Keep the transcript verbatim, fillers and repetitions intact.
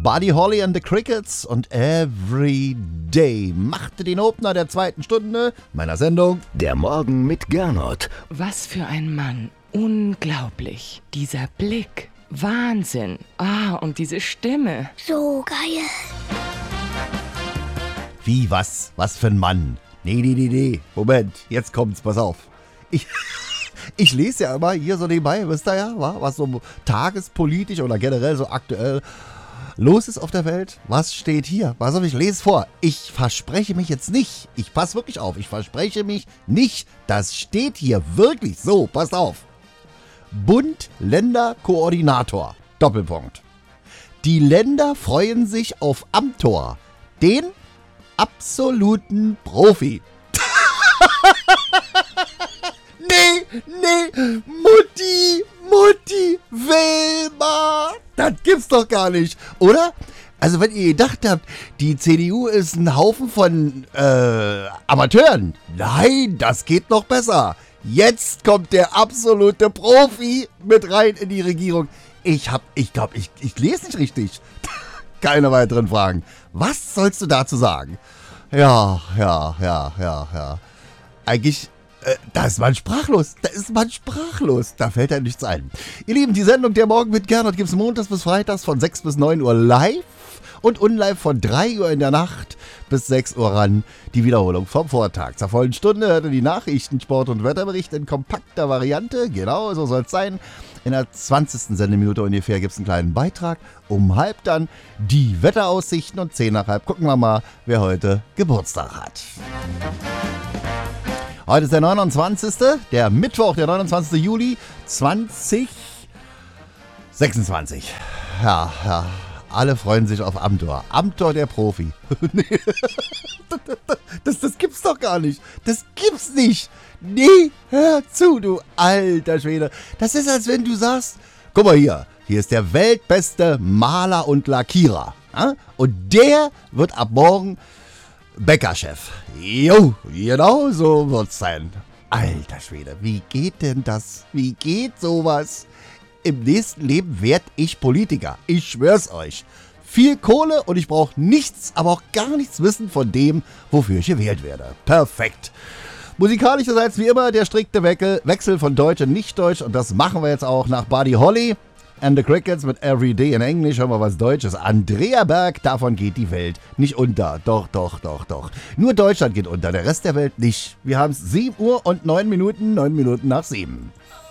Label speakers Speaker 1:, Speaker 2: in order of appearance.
Speaker 1: Buddy Holly and the Crickets und Every Day machte den Opener der zweiten Stunde meiner Sendung
Speaker 2: Der Morgen mit Gernot.
Speaker 3: Was für ein Mann. Unglaublich. Dieser Blick. Wahnsinn. Ah, und diese Stimme.
Speaker 4: So geil.
Speaker 1: Wie, was? Was für ein Mann? Nee, nee, nee, nee. Moment, jetzt kommt's, pass auf. Ich, ich lese ja immer hier so nebenbei, wisst ihr ja, was so tagespolitisch oder generell so aktuell los ist auf der Welt. Was steht hier? Pass auf, ich lese vor. Ich verspreche mich jetzt nicht. Ich passe wirklich auf. Ich verspreche mich nicht. Das steht hier wirklich so. Passt auf. Bund-Länder-Koordinator. Doppelpunkt. Die Länder freuen sich auf Amtor. Den absoluten Profi. Nee, nee, Mutti, Mutti, Wilma. Das gibt's doch gar nicht, oder? Also wenn ihr gedacht habt, die C D U ist ein Haufen von äh, Amateuren. Nein, das geht noch besser. Jetzt kommt der absolute Profi mit rein in die Regierung. Ich hab, ich glaube, ich, ich lese nicht richtig. Keine weiteren Fragen. Was sollst du dazu sagen? Ja, ja, ja, ja, ja. Eigentlich, äh, da ist man sprachlos. Da ist man sprachlos. Da fällt einem nichts ein. Ihr Lieben, die Sendung Der Morgen mit Gernot gibt es montags bis freitags von sechs bis neun Uhr live und unlive von drei Uhr in der Nacht bis sechs Uhr ran. Die Wiederholung vom Vortag. Zur vollen Stunde hört ihr die Nachrichten, Sport- und Wetterbericht in kompakter Variante. Genau, so soll es sein. In der zwanzigsten Sendeminute ungefähr gibt es einen kleinen Beitrag. Um halb dann die Wetteraussichten und zehn nach halb gucken wir mal, wer heute Geburtstag hat. Heute ist der neunundzwanzigste Der Mittwoch, der neunundzwanzigste Juli zweitausendsechsundzwanzig. Ja, ja. Alle freuen sich auf Amtor. Amtor der Profi. Nee, das, das gibt's doch gar nicht. Das gibt's nicht. Nee, hör zu, du alter Schwede. Das ist, als wenn du sagst, guck mal hier, hier ist der weltbeste Maler und Lackierer. Ja? Und der wird ab morgen Bäckerchef. Jo, genau so wird's sein. Alter Schwede, wie geht denn das? Wie geht sowas? Im nächsten Leben werd ich Politiker. Ich schwör's euch. Viel Kohle und ich brauche nichts, aber auch gar nichts wissen von dem, wofür ich gewählt werde. Perfekt. Musikalischerseits wie immer der strikte Wechsel von Deutsch und Nicht-Deutsch. Und das machen wir jetzt auch nach Buddy Holly and the Crickets mit Every Day in Englisch. Hören wir was Deutsches. Andrea Berg, davon geht die Welt nicht unter. Doch, doch, doch, doch. Nur Deutschland geht unter, der Rest der Welt nicht. Wir haben es sieben Uhr und neun Minuten, neun Minuten nach sieben.